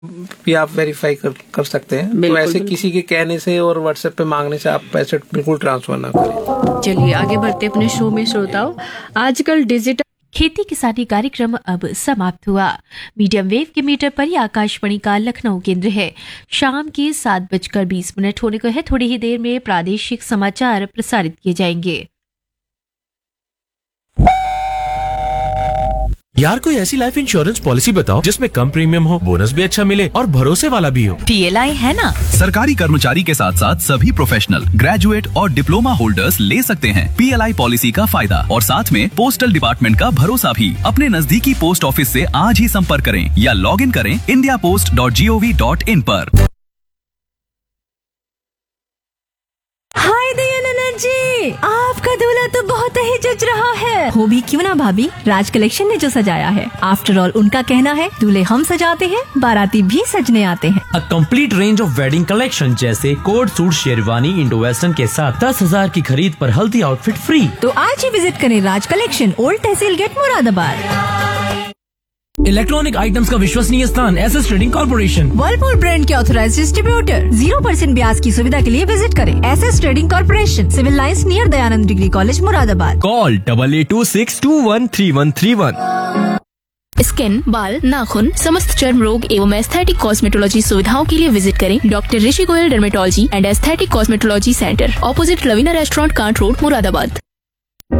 भी आप वेरीफाई कर सकते हैं। तो ऐसे किसी के कहने से और व्हाट्सएप पे मांगने से आप पैसे बिल्कुल ट्रांसफर ना करें। चलिए आगे बढ़ते अपने शो में। श्रोताओ, आजकल डिजिटल खेती किसानी कार्यक्रम अब समाप्त हुआ। मीडियम वेव के मीटर पर ही आकाशवाणी का लखनऊ केंद्र है। शाम के 7:20 होने को है। थोड़ी ही देर में प्रादेशिक समाचार प्रसारित किए जाएंगे। यार कोई ऐसी लाइफ इंश्योरेंस पॉलिसी बताओ जिसमें कम प्रीमियम हो, बोनस भी अच्छा मिले और भरोसे वाला भी हो। PLI है ना। सरकारी कर्मचारी के साथ साथ सभी प्रोफेशनल, ग्रेजुएट और डिप्लोमा होल्डर्स ले सकते हैं PLI पॉलिसी का फायदा और साथ में पोस्टल डिपार्टमेंट का भरोसा भी। अपने नजदीकी पोस्ट ऑफिस से आज ही संपर्क करें या लॉग इन करें indiapost.gov.in पर। हाय दयानंद जी, आपका दूल्हा तो बहुत ही जच रहा है। हो भी क्यों ना भाभी, राज कलेक्शन ने जो सजाया है। आफ्टर ऑल उनका कहना है दूल्हे हम सजाते हैं, बाराती भी सजने आते हैं। A complete range of wedding collection जैसे coat suit, sherwani, Indo western के साथ 10,000 की खरीद पर हल्दी आउटफिट फ्री। तो आज ही विजिट करें राज कलेक्शन, ओल्ड तहसील गेट, मुरादाबाद। इलेक्ट्रॉनिक आइटम्स का विश्वसनीय स्थान SS trading corporation. Whirlpool brand के ऑथराइज्ड डिस्ट्रीब्यूटर। 0% ब्याज की सुविधा के लिए विजिट करें SS trading corporation, civil lines near Dayanand degree college, Moradabad. Call 8826213131। Skin, बाल, नाखून, समस्त चर्म रोग एवं एस्थेटिक कॉस्मेटोलॉजी सुविधाओं के लिए विजिट करें doctor Rishi Goyal dermatology and aesthetic cosmetology centre, opposite Lavina restaurant, can't road, Moradabad.